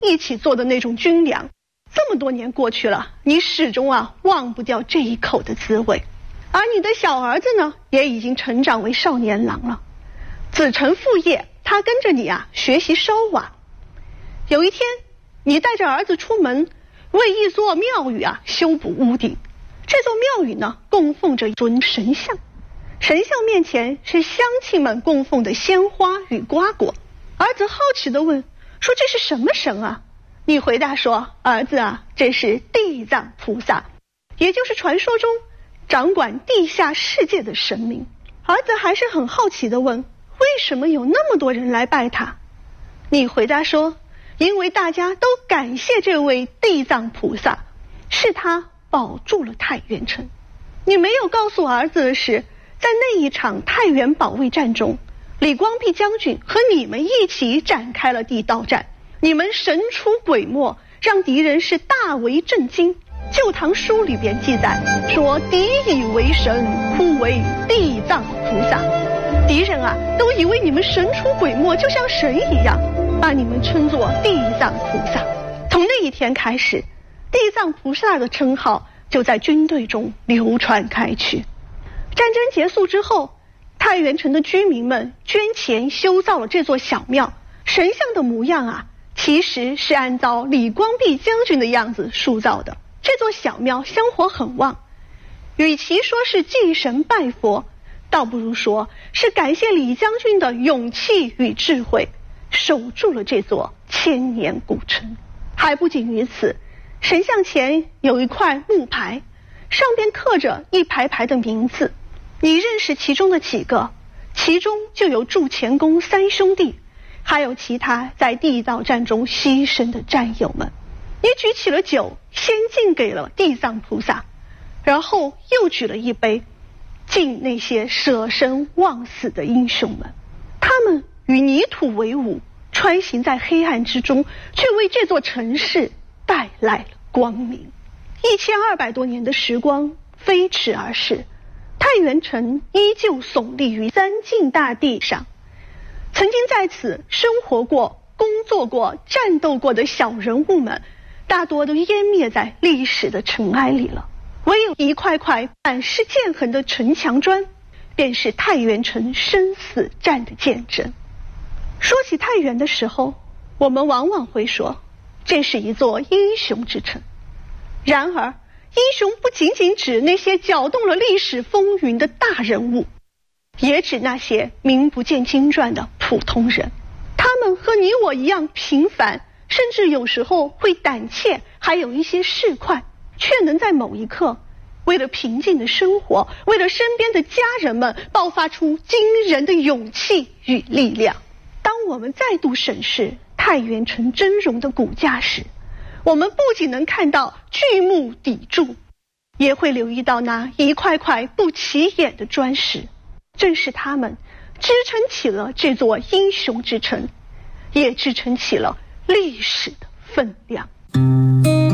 一起做的那种军粮。这么多年过去了，你始终忘不掉这一口的滋味。而你的小儿子呢，也已经成长为少年郎了，子承父业，他跟着你学习烧瓦。有一天，你带着儿子出门，为一座庙宇修补屋顶。这座庙宇呢，供奉着一尊神像，神像面前是乡亲们供奉的鲜花与瓜果。儿子好奇地问，说这是什么神啊？你回答说，儿子这是地藏菩萨，也就是传说中掌管地下世界的神明。儿子还是很好奇地问，为什么有那么多人来拜他？你回答说，因为大家都感谢这位地藏菩萨，是他保住了太原城。你没有告诉儿子的是，在那一场太原保卫战中，李光弼将军和你们一起展开了地道战，你们神出鬼没，让敌人是大为震惊。旧唐书里边记载说，敌以为神，呼为地藏菩萨。敌人都以为你们神出鬼没，就像神一样，把你们称作地藏菩萨。从那一天开始，地藏菩萨的称号就在军队中流传开去。战争结束之后，太原城的居民们捐钱修造了这座小庙，神像的模样其实是按照李光弼将军的样子塑造的。这座小庙香火很旺，与其说是祭神拜佛，倒不如说是感谢李将军的勇气与智慧，守住了这座千年古城。还不仅于此，神像前有一块木牌，上边刻着一排排的名字，你认识其中的几个？其中就有祝前功三兄弟，还有其他在地道战中牺牲的战友们。你举起了酒，先敬给了地藏菩萨，然后又举了一杯，敬那些舍身忘死的英雄们。他们与泥土为伍，穿行在黑暗之中，却为这座城市带来了光明。1200多年的时光飞驰而逝，太原城依旧耸立于三晋大地上。曾经在此生活过、工作过、战斗过的小人物们，大多都湮灭在历史的尘埃里了。唯有一块块满是剑痕的城墙砖，便是太原城生死战的见证。说起太原的时候，我们往往会说，这是一座英雄之城。然而，英雄不仅仅指那些搅动了历史风云的大人物，也指那些名不见经传的普通人。他们和你我一样平凡，甚至有时候会胆怯，还有一些市侩，却能在某一刻，为了平静的生活，为了身边的家人们，爆发出惊人的勇气与力量。当我们再度审视太原城峥嵘的骨架时，我们不仅能看到巨木砥柱，也会留意到那一块块不起眼的砖石。正是它们支撑起了这座英雄之城，也支撑起了历史的分量。